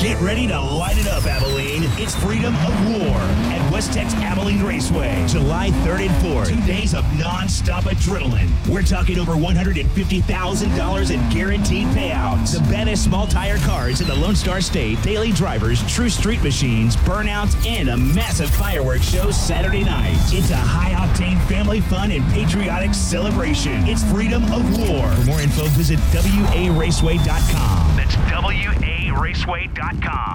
Get ready to light it up, Abilene. It's Freedom of War at West Tech's Abilene Raceway, July 3rd and 4th. 2 days of non-stop adrenaline. We're talking over $150,000 in guaranteed payouts. The baddest small tire cars in the Lone Star State, daily drivers, true street machines, burnouts, and a massive fireworks show Saturday night. It's a high-octane family fun and patriotic celebration. It's Freedom of War. For more info, visit WARaceway.com. That's WARaceway.com.